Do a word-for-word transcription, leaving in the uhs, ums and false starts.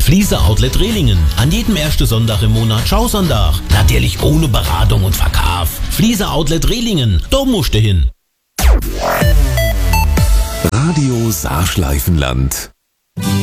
Fliese Outlet Rehlingen. An jedem ersten Sonntag im Monat Schausonntag. Natürlich ohne Beratung und Verkauf. Fliese Outlet Rehlingen. Da musst du hin. Radio Saarschleifenland.